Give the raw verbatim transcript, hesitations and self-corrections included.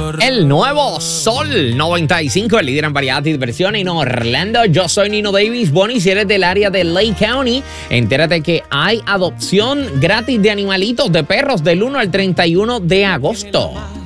El nuevo Sol noventa y cinco, el líder en variedad y diversión en Orlando. Yo soy Nino Davis. Bonnie, si eres del área de Lake County, entérate que hay adopción gratis de animalitos, de perros, del uno al treinta y uno de agosto.